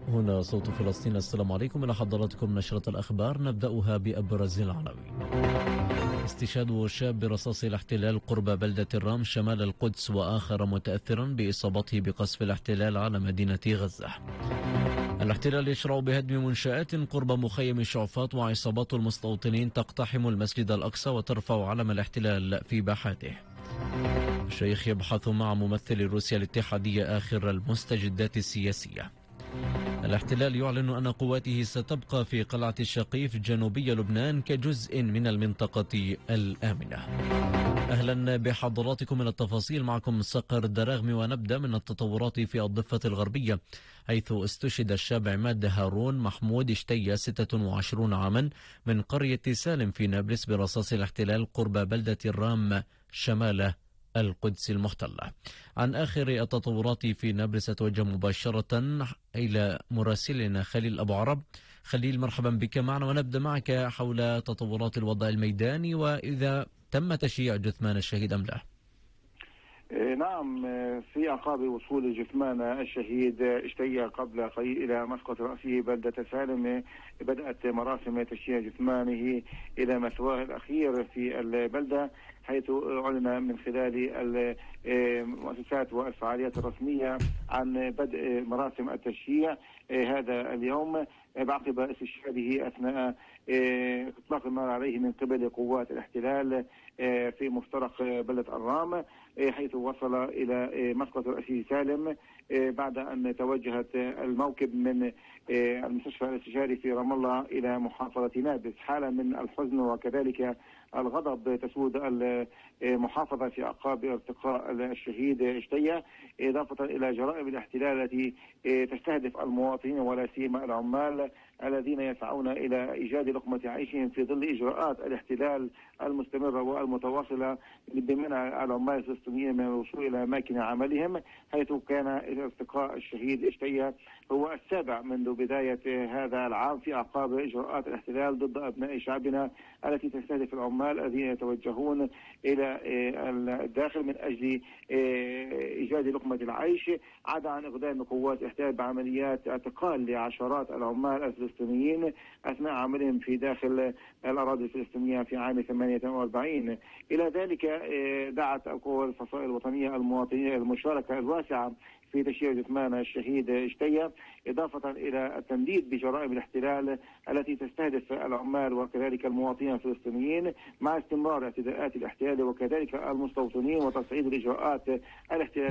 هنا صوت فلسطين. السلام عليكم، إلى حضراتكم نشرة الأخبار نبدأها بأبرز العناوين. استشهاد شاب برصاص الاحتلال قرب بلدة الرام شمال القدس، وآخر متأثرا بإصابته بقصف الاحتلال على مدينة غزة. الاحتلال يشرع بهدم منشآت قرب مخيم شعفاط، وعصابات المستوطنين تقتحم المسجد الأقصى وترفع علم الاحتلال في باحاته. الشيخ يبحث مع ممثل روسيا الاتحادية آخر المستجدات السياسية. الاحتلال يعلن أن قواته ستبقى في قلعة الشقيف جنوبي لبنان كجزء من المنطقة الآمنة. أهلا بحضراتكم من التفاصيل، معكم صقر الدراغمي، ونبدأ من التطورات في الضفة الغربية، حيث استشهد الشاب عماد هارون محمود اشتي 26 عاما من قرية سالم في نابلس برصاص الاحتلال قرب بلدة الرام شمال القدس المحتلة. عن آخر التطورات في نابلس أتوجه مباشرة إلى مراسلنا خليل أبو عرب. خليل، مرحبا بك معنا، ونبدأ معك حول تطورات الوضع الميداني، وإذا تم تشييع جثمان الشهيد أم لا؟ نعم، في أعقاب وصول جثمان الشهيد اشتي قبل قليل إلى مسقط رأسه بلدة سالم، بدأت مراسم تشييع جثمانه إلى مثواه الأخير في البلدة، حيث أعلن من خلال المؤسسات والفعاليات الرسمية عن بدء مراسم التشييع هذا اليوم بعقب استشهاده أثناء إطلاق النار عليه من قبل قوات الاحتلال في مفترق بلدة الرام، حيث وصل إلى مسقط رأسه سالم بعد أن توجهت الموكب من المستشفى الاستشاري في رام الله إلى محافظة نابلس. حالة من الحزن وكذلك الغضب تسود المحافظة في أعقاب ارتقاء الشهيد اشتي، إضافة إلى جرائم الاحتلال التي تستهدف المواطنين ولا سيما العمال الذين يسعون إلى إيجاد لقمة عيشهم في ظل إجراءات الاحتلال المستمرة والمتواصلة بمنع العمال الفلسطينيين من الوصول إلى أماكن عملهم، حيث كان ارتقاء الشهيد اشتي هو السابع منذ بداية هذا العام في أعقاب إجراءات الاحتلال ضد أبناء شعبنا التي تستهدف العمال الذين يتوجهون إلى الداخل من أجل إيجاد لقمة العيش، عدا عن إقدام قوات الاحتلال بعمليات اعتقال لعشرات العمال الفلسطينيين أثناء عملهم في داخل الأراضي الفلسطينية في عام 48. إلى ذلك دعت القوى الفصائل الوطنية المواطنين المشاركة الواسعة في تشييع جثمان الشهيد اشتي، إضافة إلى التنديد بجرائم الاحتلال التي تستهدف العمال وكذلك المواطنين الفلسطينيين، مع استمرار اعتداءات الاحتلال وكذلك المستوطنين وتصعيد الإجراءات الاحتلالية